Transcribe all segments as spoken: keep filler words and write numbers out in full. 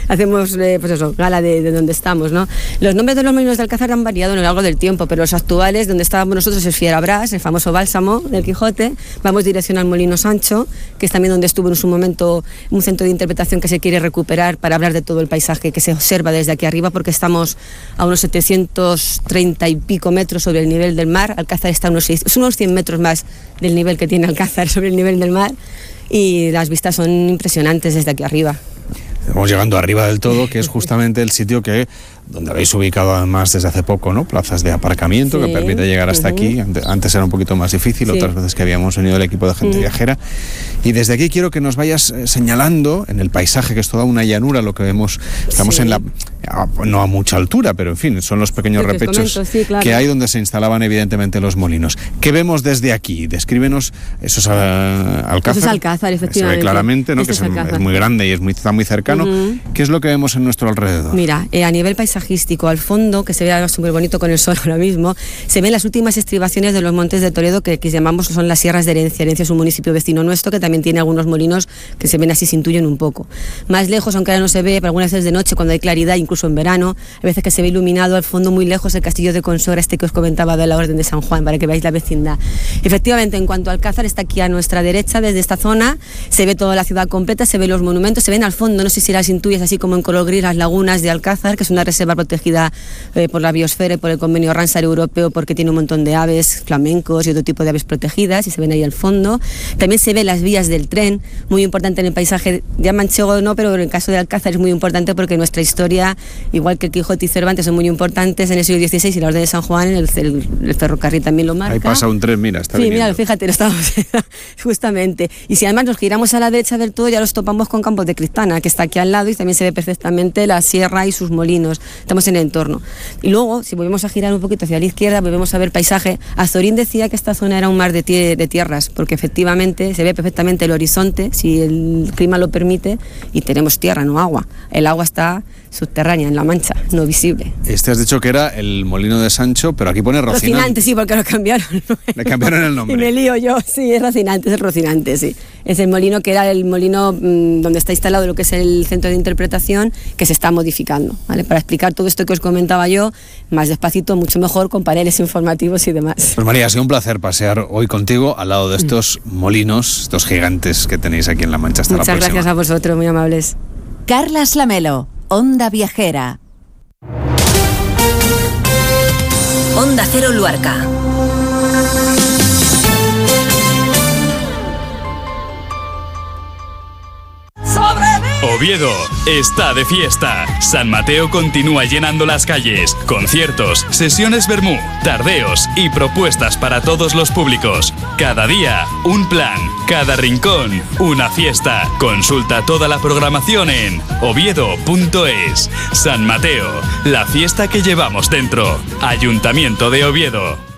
hacemos eh, pues eso, gala de, de donde estamos, ¿no? Los nombres de los molinos de Alcázar han variado a lo largo del tiempo, pero los actuales, donde estábamos nosotros, es Fierabrás, el famoso bálsamo del Quijote. Vamos dirección al Molino Sancho, que es también donde estuvo en su momento un centro de interpretación que se quiere recuperar para hablar de todo el paisaje que se observa desde aquí arriba, porque estamos a unos setecientos treinta y pico metros sobre el nivel del mar. Alcázar está a unos, unos cien metros más del nivel que tiene Alcázar sobre el nivel del mar, y las vistas son impresionantes desde aquí arriba. Estamos llegando arriba del todo, que es justamente el sitio que donde habéis ubicado además desde hace poco, ¿no? Plazas de aparcamiento, sí, que permite llegar hasta uh-huh. aquí. Antes era un poquito más difícil, sí. Otras veces que habíamos venido el equipo de gente uh-huh. viajera. Y desde aquí quiero que nos vayas señalando en el paisaje, que es toda una llanura, lo que vemos. Estamos sí. en la, a, no a mucha altura, pero en fin, son los pequeños sí, repechos comento, sí, claro. que hay donde se instalaban evidentemente los molinos. ¿Qué vemos desde aquí? Descríbenos esos uh, Alcázar. Eso es Alcázar, efectivamente. Se ve claramente, ¿no? Este que es, es, es muy grande y es muy, está muy cercano. Uh-huh. ¿Qué es lo que vemos en nuestro alrededor? Mira, eh, a nivel paisajístico, al fondo, que se ve súper bonito con el sol ahora mismo, se ven las últimas estribaciones de los montes de Toledo, que, que llamamos son las sierras de Herencia. Herencia es un municipio vecino nuestro que también tiene algunos molinos que se ven así, se intuyen un poco. Más lejos, aunque ahora no se ve, pero algunas veces de noche, cuando hay claridad, incluso en verano, a veces que se ve iluminado al fondo muy lejos el castillo de Consuegra, este que os comentaba de la Orden de San Juan, para que veáis la vecindad. Efectivamente, en cuanto al Alcázar, está aquí a nuestra derecha, desde esta zona, se ve toda la ciudad completa, se ven los monumentos, se ven al fondo, no sé si las intuyes así como en color gris, las lagunas de Alcázar, que es una reserva protegida eh, por la biosfera y por el convenio Ramsar europeo, porque tiene un montón de aves, flamencos y otro tipo de aves protegidas, y se ven ahí al fondo. También se ven las vías del tren, muy importante en el paisaje, ya manchego no, pero en el caso de Alcázar es muy importante porque nuestra historia, igual que el Quijote y Cervantes, son muy importantes en el siglo dieciséis, y la Orden de San Juan, el, el, el ferrocarril también lo marca. Ahí pasa un tren, mira, está Sí, viniendo. mira, fíjate, lo estamos justamente. Y si además nos giramos a la derecha del todo, ya los topamos con Campos de Cristana, que está aquí al lado, y también se ve perfectamente la sierra y sus molinos. Estamos en el entorno. Y luego, si volvemos a girar un poquito hacia la izquierda, volvemos a ver paisaje. Azorín decía que esta zona era un mar de, tie- de tierras, porque efectivamente se ve perfectamente el horizonte, si el clima lo permite, y tenemos tierra, no agua. El agua está subterránea, en la Mancha, no visible. Este has dicho que era el molino de Sancho, pero aquí pone Rocinante. Rocinante, sí, porque lo cambiaron. Le cambiaron el nombre. Y me lío yo, sí, es Rocinante, es el Rocinante, sí. Es el molino que era el molino mmm, donde está instalado lo que es el centro de interpretación, que se está modificando, ¿vale? Para explicar todo esto que os comentaba yo, más despacito, mucho mejor, con paneles informativos y demás. Pues María, ha sido un placer pasear hoy contigo al lado de estos molinos, estos gigantes que tenéis aquí en La Mancha. Hasta Muchas la próxima. gracias a vosotros, muy amables. Carlas Lamelo, Onda Viajera. Onda Cero Luarca. Oviedo está de fiesta. San Mateo continúa llenando las calles. Conciertos, sesiones vermú, tardeos y propuestas para todos los públicos. Cada día, un plan. Cada rincón, una fiesta. Consulta toda la programación en oviedo punto es. San Mateo, la fiesta que llevamos dentro. Ayuntamiento de Oviedo.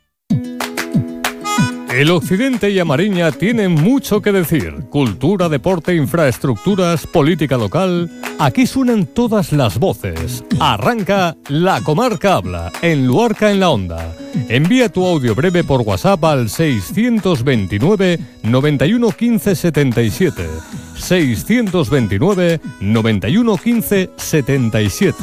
El occidente y A Mariña tienen mucho que decir. Cultura, deporte, infraestructuras, política local. Aquí suenan todas las voces. Arranca La Comarca Habla, en Luarca en la Onda. Envía tu audio breve por WhatsApp al seiscientos veintinueve, noventa y uno, quince, setenta y siete. seiscientos veintinueve, noventa y uno, quince, setenta y siete.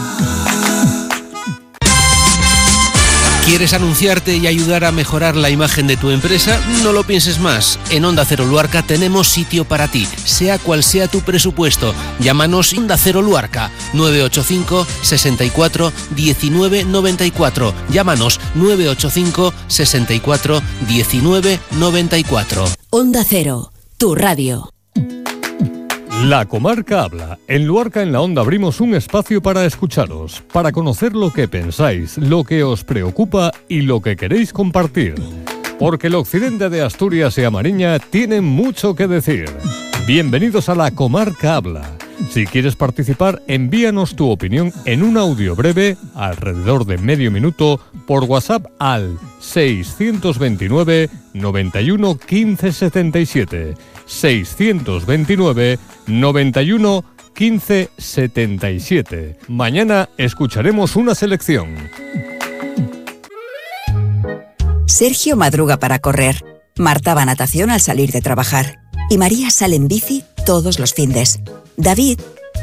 ¿Quieres anunciarte y ayudar a mejorar la imagen de tu empresa? No lo pienses más. En Onda Cero Luarca tenemos sitio para ti, sea cual sea tu presupuesto. Llámanos Onda Cero Luarca, nueve ocho cinco, sesenta y cuatro, diecinueve, noventa y cuatro. Llámanos nueve ocho cinco, sesenta y cuatro, diecinueve, noventa y cuatro. Onda Cero, tu radio. La Comarca Habla. En Luarca en la Onda abrimos un espacio para escucharos, para conocer lo que pensáis, lo que os preocupa y lo que queréis compartir. Porque el occidente de Asturias y A Mariña tienen mucho que decir. Bienvenidos a La Comarca Habla. Si quieres participar, envíanos tu opinión en un audio breve, alrededor de medio minuto, por WhatsApp al seiscientos veintinueve, noventa y uno, quince, setenta y siete. seiscientos veintinueve, noventa y uno, quince, setenta y siete. Mañana escucharemos una selección. Sergio madruga para correr. Marta va a natación al salir de trabajar. Y María sale en bici todos los findes. David